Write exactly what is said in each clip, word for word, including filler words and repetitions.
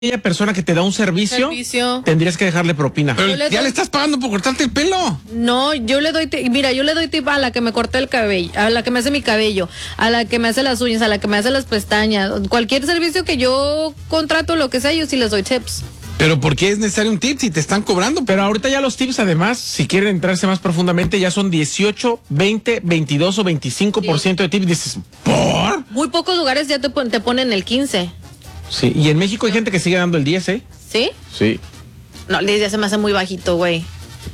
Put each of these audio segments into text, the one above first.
aquella persona que te da un servicio, servicio, tendrías que dejarle propina. Pero le ya doy... le estás pagando por cortarte el pelo. No, yo le doy, mira, yo le doy tip a la que me corta el cabello, a la que me hace mi cabello, a la que me hace las uñas, a la que me hace las pestañas. Cualquier servicio que yo contrato, lo que sea, yo sí les doy tips. Pero ¿por qué es necesario un tip si te están cobrando? Pero ahorita ya los tips, además, si quieren entrarse más profundamente, ya son dieciocho, veinte, veintidós o veinticinco por ciento sí. de tips. Dices, ¿por? Muy pocos lugares ya te, te ponen el quince. Sí, y en México hay gente que sigue dando el diez, ¿eh? ¿Sí? Sí. No, el diez ya se me hace muy bajito, güey.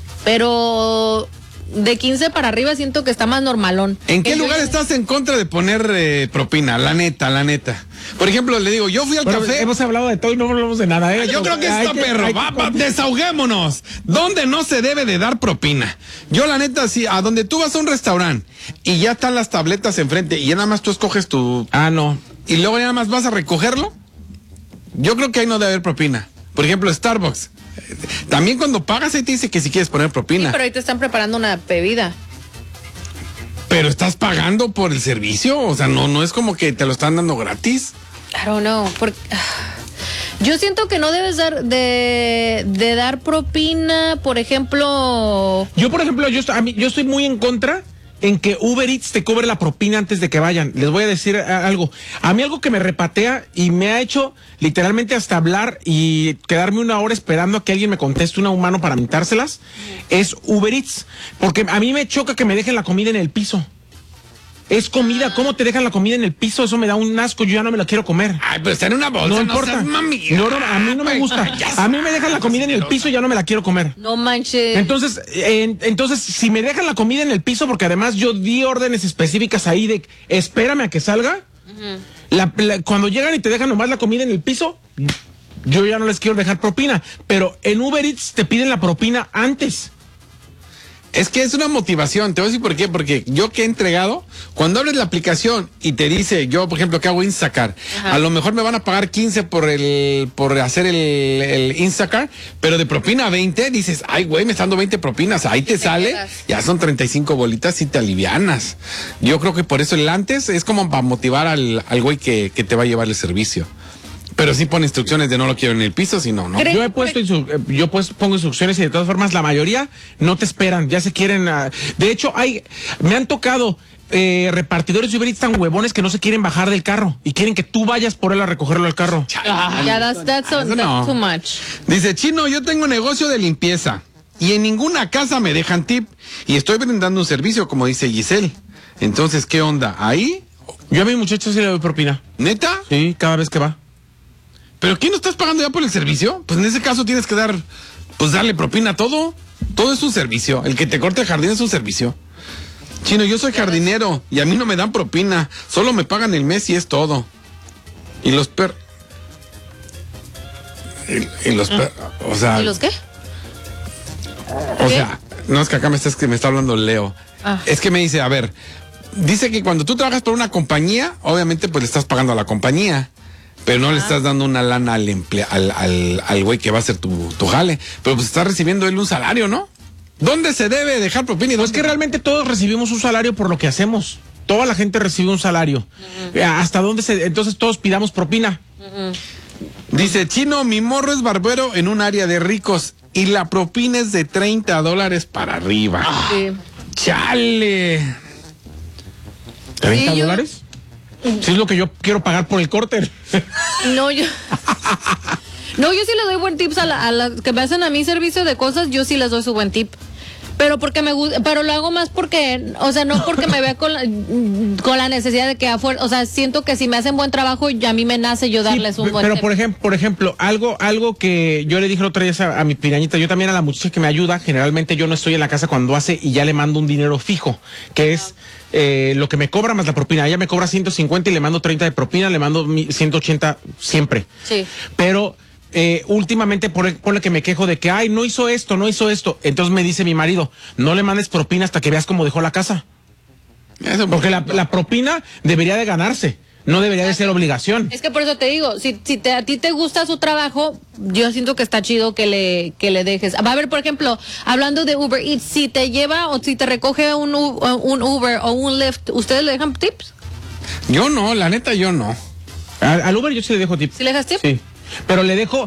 Pero de quince para arriba siento que está más normalón. ¿En qué lugar estás en contra de poner eh, propina? La neta, la neta. Por ejemplo, le digo, yo fui al bueno, café. Hemos hablado de todo y no hablamos de nada, ¿eh? Yo creo que está perro. Va, va, desahoguémonos. ¿Dónde no se debe de dar propina? Yo, la neta, sí, a donde tú vas a un restaurante y ya están las tabletas enfrente y ya nada más tú escoges tu. Ah, no. Y luego ya nada más vas a recogerlo. Yo creo que ahí no debe haber propina. Por ejemplo, Starbucks. También cuando pagas ahí te dice que si quieres poner propina. Sí, pero ahí te están preparando una bebida. Pero estás pagando por el servicio, o sea, no, no es como que te lo están dando gratis. I don't know. Porque, yo siento que no debes dar de, de dar propina, por ejemplo. Yo, por ejemplo, yo, a mí, yo estoy muy en contra en que Uber Eats te cobre la propina antes de que vayan. Les voy a decir algo. A mí algo que me repatea y me ha hecho literalmente hasta hablar y quedarme una hora esperando a que alguien me conteste, una humano para mentárselas, es Uber Eats. Porque a mí me choca que me dejen la comida en el piso. Es comida, ¿cómo te dejan la comida en el piso? Eso me da un asco, yo ya no me la quiero comer. Ay, pero está en una bolsa, no, no importa. Mami. No, no, a mí no me gusta. A mí me dejan la comida en el piso y ya no me la quiero comer. No manches. Entonces, eh, entonces, si me dejan la comida en el piso, porque además yo di órdenes específicas ahí de espérame a que salga, uh-huh. la, la, cuando llegan y te dejan nomás la comida en el piso, yo ya no les quiero dejar propina. Pero en Uber Eats te piden la propina antes. Es que es una motivación, te voy a decir por qué, porque yo que he entregado, cuando abres la aplicación y te dice, yo por ejemplo que hago Instacart, Ajá. a lo mejor me van a pagar quince por el por hacer el, el Instacart, pero de propina veinte, dices, ay güey, me están dando veinte propinas, ahí te, te sale, quedas. Ya son treinta y cinco bolitas y te alivianas. Yo creo que por eso el antes es como para motivar al, al güey que, que te va a llevar el servicio. Pero sí pone instrucciones de no lo quiero en el piso, sino no. Yo he puesto instru- yo pues pongo instrucciones y de todas formas la mayoría no te esperan, ya se quieren. Uh, de hecho, hay me han tocado eh, repartidores de Uber Eats tan huevones que no se quieren bajar del carro y quieren que tú vayas por él a recogerlo al carro. Ah, yeah, that's, that's, so, that's no. too much. Dice, Chino, yo tengo negocio de limpieza y en ninguna casa me dejan tip y estoy brindando un servicio, como dice Giselle. Entonces, ¿qué onda? ¿Ahí? Yo a mi muchacho sí le doy propina. ¿Neta? Sí, cada vez que va. ¿Pero quién no estás pagando ya por el servicio? Pues en ese caso tienes que dar, pues darle propina a todo. Todo es un servicio. El que te corte el jardín es un servicio. Chino, yo soy jardinero y a mí no me dan propina. Solo me pagan el mes y es todo. Y los per... Y, y los per... O sea... ¿Y los qué? O ¿Qué? sea, no es que acá me está, me está hablando Leo. Ah. Es que me dice, a ver, dice que cuando tú trabajas por una compañía, obviamente pues le estás pagando a la compañía. Pero no ah. le estás dando una lana al emple al, al, al güey que va a hacer tu, tu jale. Pero pues está recibiendo él un salario, ¿no? ¿Dónde se debe dejar propina? No, es que realmente todos recibimos un salario por lo que hacemos. Toda la gente recibe un salario. Uh-huh. ¿Hasta dónde se...? Entonces todos pidamos propina. Uh-huh. Dice, Chino, mi morro es barbero en un área de ricos y la propina es de treinta dólares para arriba. Ah, sí. ¡Chale! ¿treinta dólares? Si es lo que yo quiero pagar por el corte. No, yo. No, yo sí le doy buen tips a las a la que me hacen a mí servicio de cosas, yo sí les doy su buen tip. Pero porque me gusta, pero lo hago más porque, o sea, no porque me vea con la, con la necesidad de que afuera, o sea, siento que si me hacen buen trabajo, ya a mí me nace yo darles sí, un buen pero tip. por ejemplo, por ejemplo, algo, algo que yo le dije la otra vez a, a mi pirañita, yo también a la muchacha que me ayuda, generalmente yo no estoy en la casa cuando hace y ya le mando un dinero fijo, que es eh, lo que me cobra más la propina. Ella me cobra ciento cincuenta y le mando treinta de propina, le mando ciento ochenta siempre. Sí. Pero Eh, últimamente por, por lo que me quejo de que, ay, no hizo esto, no hizo esto. Entonces me dice mi marido, no le mandes propina hasta que veas cómo dejó la casa. Eso porque la, la propina debería de ganarse, no debería de ser obligación. Es que por eso te digo, si, si te, a ti te gusta su trabajo, yo siento que está chido que le, que le dejes. Va a ver, por ejemplo, hablando de Uber Eats, si te lleva o si te recoge un, un Uber o un Lyft, ¿ustedes le dejan tips? Yo no, la neta yo no. Al, al Uber yo sí le dejo tips. ¿Sí le dejas tips? Sí. pero le dejo